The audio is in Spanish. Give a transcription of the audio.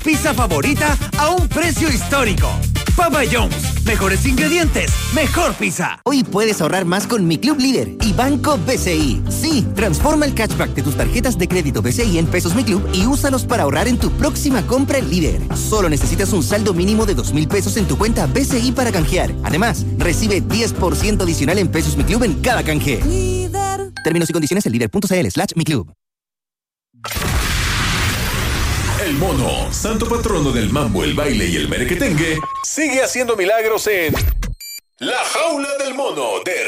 pizza favorita a un precio histórico. Papa John's, mejores ingredientes, mejor pizza. Hoy puedes ahorrar más con Mi Club Líder y Banco BCI. Sí, transforma el cashback de tus tarjetas de crédito BCI en pesos Mi Club y úsalos para ahorrar en tu próxima compra en Líder. Solo necesitas un saldo mínimo de 2,000 pesos en tu cuenta BCI para canjear. Además, recibe 10% adicional en pesos Mi Club en cada canje. Líder. Términos y condiciones en líder.cl/Mi Club. El mono, santo patrono del mambo, el baile y el merequetengue, sigue haciendo milagros en La Jaula del Mono de